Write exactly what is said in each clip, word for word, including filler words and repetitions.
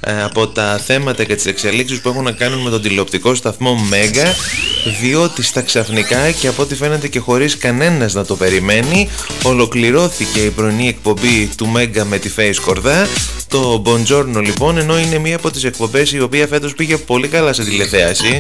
ε, από τα θέματα και τις εξελίξεις που έχουν να κάνουν με τον τηλεοπτικό σταθμό Μέγκα, διότι στα ξαφνικά και από ό,τι φαίνεται και χωρίς κανένας να το περιμένει, ολοκληρώθηκε η πρωινή εκπομπή του Μέγκα με τη Face Κορδά, το Buongiorno λοιπόν, ενώ είναι μία από τις εκπομπές η οποία φέτος πήγε πολύ καλά σε τηλεθέαση.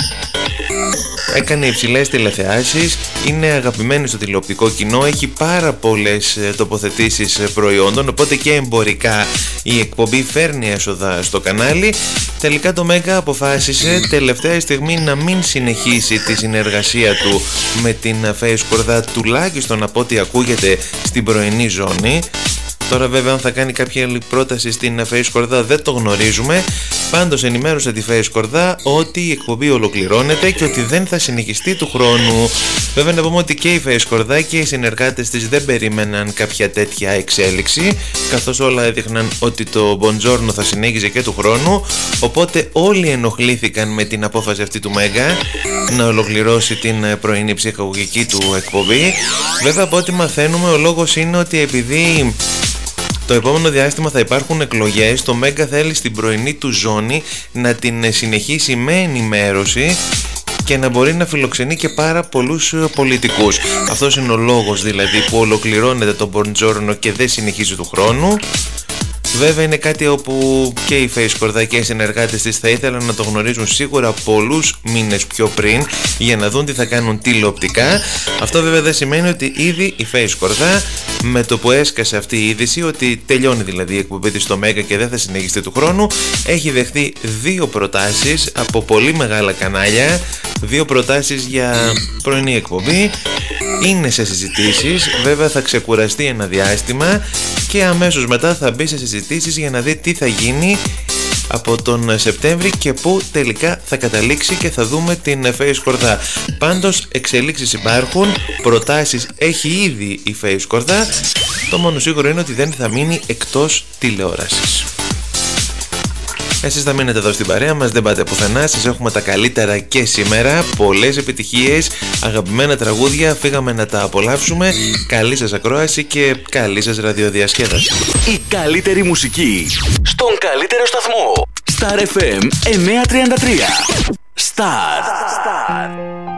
Έκανε υψηλές τηλεθεάσεις, είναι αγαπημένη στο τηλεοπτικό κοινό, έχει πάρα πολλές τοποθετήσεις προϊόντων, οπότε και εμπορικά η εκπομπή φέρνει έσοδα στο κανάλι. Τελικά το Μέγκα αποφάσισε τελευταία στιγμή να μην συνεχίσει τη συνεργασία του με την Face Κορδά, τουλάχιστον από ό,τι ακούγεται στην πρωινή ζώνη. Τώρα βέβαια αν θα κάνει κάποια άλλη πρόταση στην Face Κορδά δεν το γνωρίζουμε. Πάντως ενημέρωσε τη Face Κορδά ότι η εκπομπή ολοκληρώνεται και ότι δεν θα συνεχιστεί του χρόνου. Βέβαια να πούμε ότι και η Face Κορδά και οι συνεργάτες της δεν περίμεναν κάποια τέτοια εξέλιξη, καθώς όλα έδειχναν ότι το Buongiorno θα συνέχιζε και του χρόνου. Οπότε όλοι ενοχλήθηκαν με την απόφαση αυτή του Μέγκα να ολοκληρώσει την πρωινή ψυχαγωγική του εκπομπή. Βέβαια από ό,τι μαθαίνουμε ο λόγος είναι ότι επειδή το επόμενο διάστημα θα υπάρχουν εκλογές, το Μέγκα θέλει στην πρωινή του ζώνη να την συνεχίσει με ενημέρωση και να μπορεί να φιλοξενεί και πάρα πολλούς πολιτικούς. Αυτός είναι ο λόγος δηλαδή που ολοκληρώνεται το Buongiorno και δεν συνεχίζει του χρόνου. Βέβαια είναι κάτι όπου και η Face Κορδά και οι συνεργάτες της θα ήθελαν να το γνωρίζουν σίγουρα πολλούς μήνες πιο πριν για να δουν τι θα κάνουν τηλεοπτικά. Αυτό βέβαια δεν σημαίνει ότι ήδη η Face Κορδά με το που έσκασε αυτή η είδηση ότι τελειώνει δηλαδή η εκπομπή της στο Μέγκα και δεν θα συνεχιστεί του χρόνου, έχει δεχθεί δύο προτάσεις από πολύ μεγάλα κανάλια, δύο προτάσεις για πρωινή εκπομπή. Είναι σε συζητήσεις, βέβαια θα ξεκουραστεί ένα διάστημα και αμέσως μετά θα μπει σε συζητήσεις για να δει τι θα γίνει από τον Σεπτέμβρη και πού τελικά θα καταλήξει και θα δούμε την Face Κορδά. Πάντως εξελίξεις υπάρχουν, προτάσεις έχει ήδη η Face Κορδά, το μόνο σίγουρο είναι ότι δεν θα μείνει εκτός τηλεόρασης. Εσείς θα μείνετε εδώ στην παρέα μας, δεν πάτε πουθενά, σας έχουμε τα καλύτερα και σήμερα, πολλές επιτυχίες, αγαπημένα τραγούδια, φύγαμε να τα απολαύσουμε, καλή σας ακρόαση και καλή σας ραδιοδιασκέδαση. Η καλύτερη μουσική, στον καλύτερο σταθμό, Star εφ εμ εννιακόσια τριάντα τρία. Star. Star.